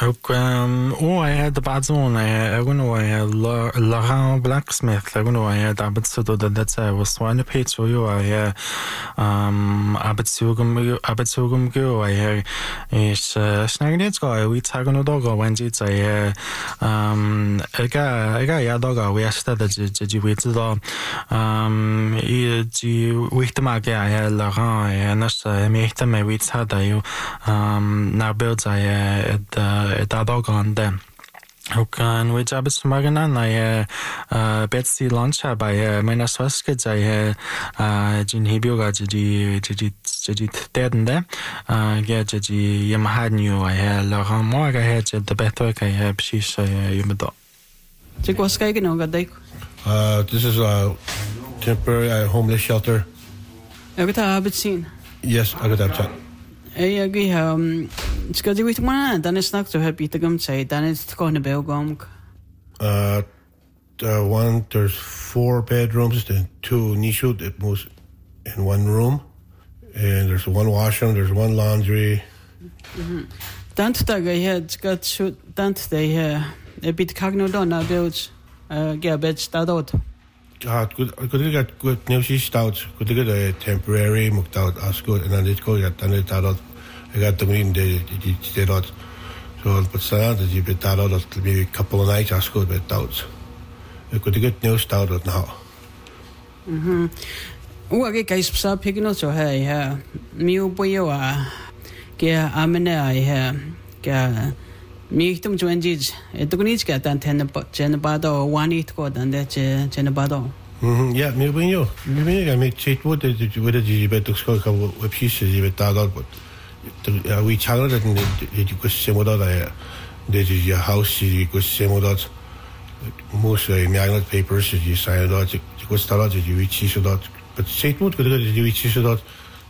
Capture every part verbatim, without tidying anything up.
ook oh hij de bazon hij gewoon hij Laurent Blacksmith gewoon hij daar bedoelde dat dat zij was one page yo hij um abetsugum abetsugum go hij is snag net go we tagen dogo wanneer zij um ik ik ja dogo we stad dat je weet dat um je weet maar ja hij Laurent hij nas meeste mij weet had dat je um naar beeld zij het het doggande ook en we hebben het maar gedaan hij Betsy lunch bij mijn swaske zij Jean Hebioga die die die derde ja die je maar nu hij Laurent morgen heeft de beter hij heeft precies je met dat ik was kijken nog dat uh this is a temporary homeless shelter heb je dat het zien yes I got that Hey, ik um, ska du weet maar dan is nog zo happy te gaan zeggen dan is het gewoon een belgom. Uh, uh, one there's four bedrooms and two nishu that moves in one room, and there's one washroom, there's one laundry. Mhm. Dan sta je het ska shoot dan sta je een bit kagno dan na beeld uh get bed start out. Ah, good good get good new she stout good get a temporary mucked out as good and then it go get then it out I got the mean the the did out so but sad that you bit out of maybe a couple of nights as good bit out I could get new stout out now mhm o age kai spsa pigno so hey ha miu boyo a ke amene ai ha ke mi tum twenties et kunich ka tan ten chen ba do one it ko dan de chen ba do mhm ja mi boyo mi boyo mi chet what did you what did you bet to score ka web pieces you bet out but we channel that you go semo da that is your house you go semo da most magnet papers you sign that you go start you reach so that but chet what could you reach so that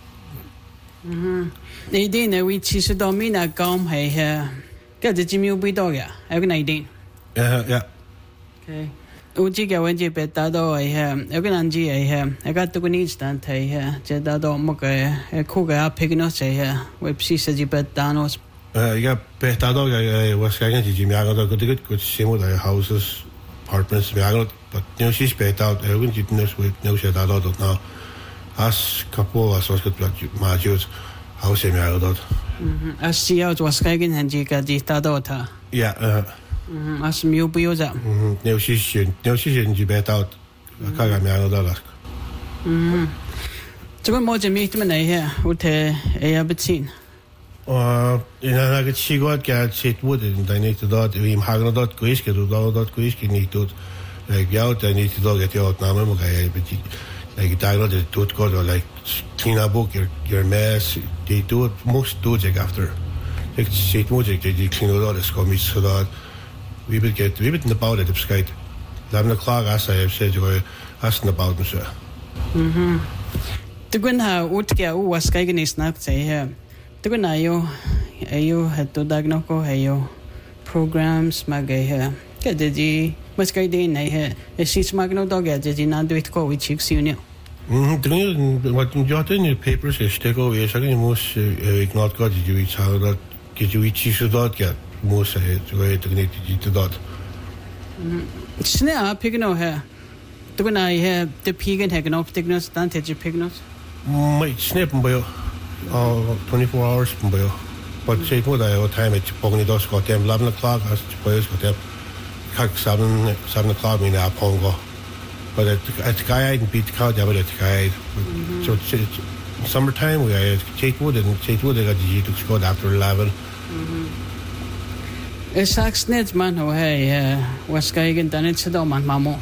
mhm nei din we chi so da mi na gam hai ha cái gì miêu bì đó ya, em cái này đi. Yeah, yeah. Okay. Ủa chỉ cái vấn đề về đào đó ấy ha, em cái này gì ấy ha, em cái tụi mình đang thấy ha, chỉ đào đó một cái khu cái áp cái nó sẽ ha, với bác sĩ gì về đào nó. Uh, yeah, về đào đó cái was cái gì gì mình có cái cái xem một cái houses, apartments mình có, but you know she's về đào, em cũng chỉ nói với nói sẽ đào đó đó now. As couple as was cái majors house mình có đó. Mhm. As sie out was cái cái gì cái gì đào đó tha. Yeah. Uh, mhm. As miêu bì đó. Mhm. Nếu she she nếu she she gì về đào, cái cái mình có đó là. Mhm. Chúng mình mới mới mình này ha, út thế ấy bị xin. Uh, in a get she got get shit wood and I need to dot we have not dot quiz get to dot quiz get need to like out I need to dot get out now mo kaya but like dialogue the dot go like clean up book your your mess they do it most do it after like shit wood they clean it all the scummy so that we will get we bit in the about it sky eleven o'clock as I have said you asking about them sir mhm tu kun ha ut kya u was kai ni snap say ha tu kun ayo ayo hato dagno ko ayo programs magay ha ke ji mas kai de nai ha e sis magno dog ya ji na do it ko which you see you mhm tu what you got in your papers is take over yes I can most not got you each how that get you each so that get most to go to need to dot sne pigno ha tu kun ai ha the pigan ha gno pignos dan te ji pignos might snip by uh twenty-four hours by but say what I time it pogni dos got them eleven o'clock as boys got them kak seven seven o'clock me now pongo but at at guy I beat the car but at guy so summertime we I take wood and take wood I got you to score after eleven mhm es sagt net man oh hey was gegen dann nicht so man mamo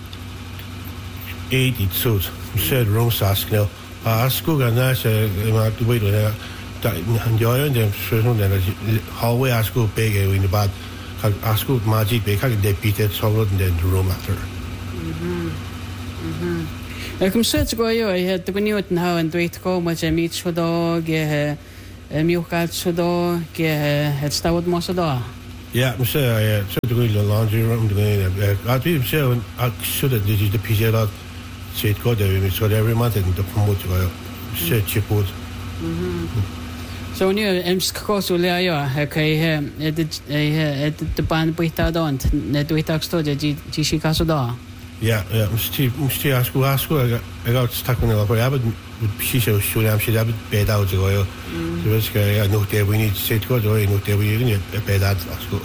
eighty suits said room saskno a school and that's ma tu wait there enjoy them so then hallway a school big in the bad a school magic big I get beated so in the room after mhm mhm eu kom så gå ju jag hade på nytt now and wait ko ma jag mitt så då ge mjukat så då ge ett stort måste då yeah I'm saying I so to go to the laundry room to go I do so I should have did the P J lot say it go there we so every month and the promote go shit chip wood mhm So nu ems kosulia jo kai he edit he edit de ban buita don't ne duita sto de di shi kaso da. Ja, ja, msti msti asku asku ega stakun la po abad shisha shulam shi abad beda o go yo. So es ka ja no te we need set go do no te we ni beda asku.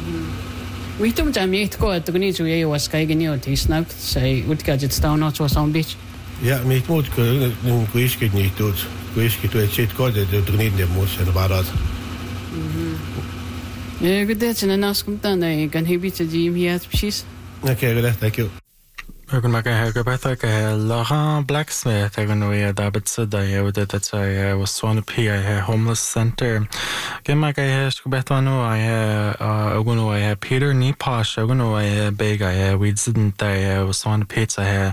We tum jam yet go at gni ju ye was kai gni o tisnak sai utka jet down not so some beach. Ja, mit mut ko no kuish ke ni tot. Kuish ke to set go de drni de mo se na barat. Mhm. Ja, gedet na naskum dan ai kan hebit di mi at precies. Okay, good, thank you. Ag me go beth Laurent Blacksmith ag an nu David Sida that it's a was Swan P a homeless center. Ge me go beth an I gun I Peter Niposh gun I big I we didn't I was Swan Pizza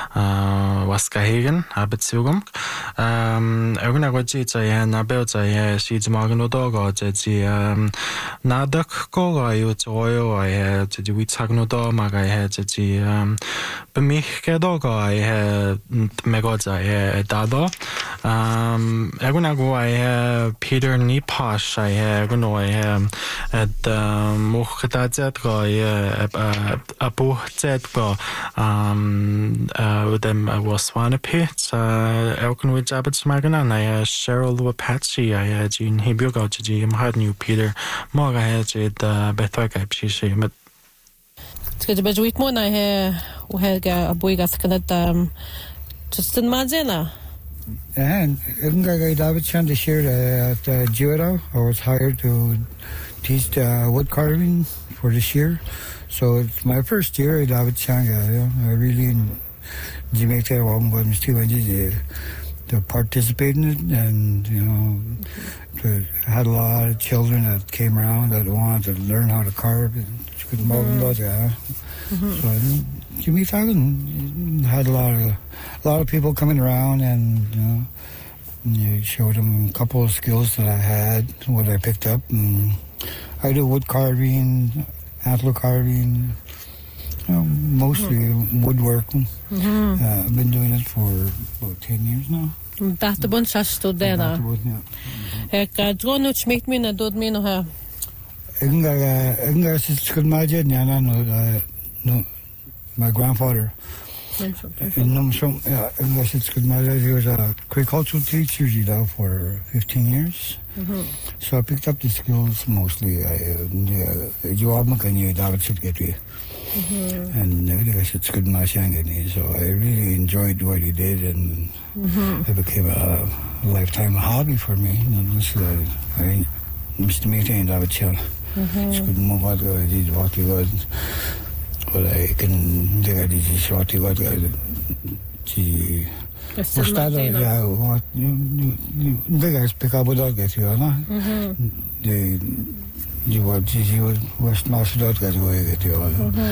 was Gahagan habit sugum. Um gun go jit I na belt I she's magan dog or um nadak go I oil I to do we tag no dog mag I had to um But me get dog I had megods I dado. Um, I gonna go I Peter Niposh I gonna I at Mochadazet go a bohzet go um with them was one a pit. Uh, I can with Jabbat Magana and I Cheryl Apache I had Jean Hibugo to Jim had new Peter Mog I had it Bethaka Pshishi but Ska be wit mo na he o helga a boigas kana um just in Mazena. And I David Chan this year at uh, Jura. I was hired to teach uh, wood carving for this year. So it's my first year at David Chan. I really Jamaica was too to participate in it, and you know, to, had a lot of children that came around that wanted to learn how to carve. Good morning, mm-hmm. So Jimmy Fallon had a lot of a lot of people coming around, and you know, you showed them a couple of skills that I had, what I picked up, and I do wood carving, antler carving, you know, mostly mm-hmm. woodworking. Mm-hmm. Uh, I've been doing it for about ten years now. Dat de bunch has stood there now. Ik droon het smeekt me na dood me nog her. My grandfather. Yeah, he was a agricultural teacher you know, for fifteen years. Mm-hmm. So I picked up the skills mostly. I job makanya dapat sit get we. And I said good mashangani. So I really enjoyed what he did, and mm-hmm. it became a lifetime hobby for me. And this uh, I Mister Mita and David Chan. It's good move out I did what he was. But I can do it is short what she was started yeah what the guys pick up dog get you know the you what she was smash dog get you get you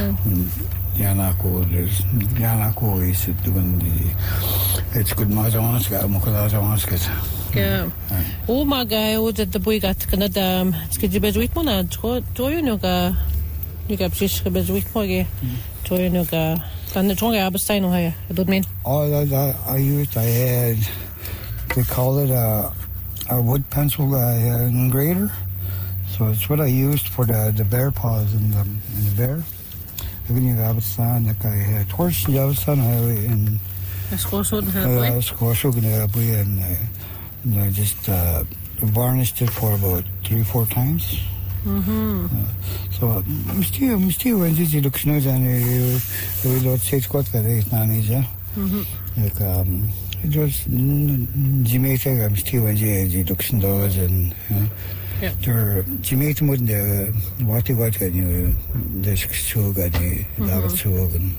Yana ko Yana ko is doing the it's good my own got mukala own get yeah oh my guy was at the boy got Canada skid you bet with mona to you know ga you got fish ke bezwik moge to you know ga kan the tonga abstain no here I don't mean all that I used I had they call it a a wood pencil uh, grater, so it's what I used for the the bear paws in the in the bear. Even you have a sign that I had torch you have a sign in Squasho uh squasho and and I just uh, varnished it for about three four times. Mm-hmm. Uh, so mesti mesti when you look snow and you you don't say squat that is not easy. Like um it was Jamaica mesti when you look snow and yeah there Jamaica would the what what can you the show got the that show and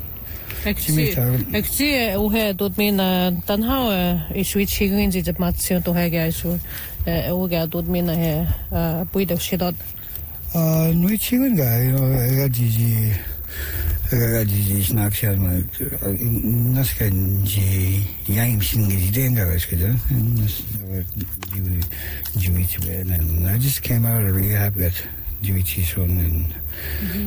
Ik zie hoe hij doet me dan hou is zoiets hierin zit het met zo toch hij zo hoe hij doet me hij boeide shit dat Uh, no, it's even guy, you know, I got Gigi, I got Gigi snacks, I got Nasca G, Yang Singing Denga, I was good, and Jewish, and I just came out of rehab, got Jewish on and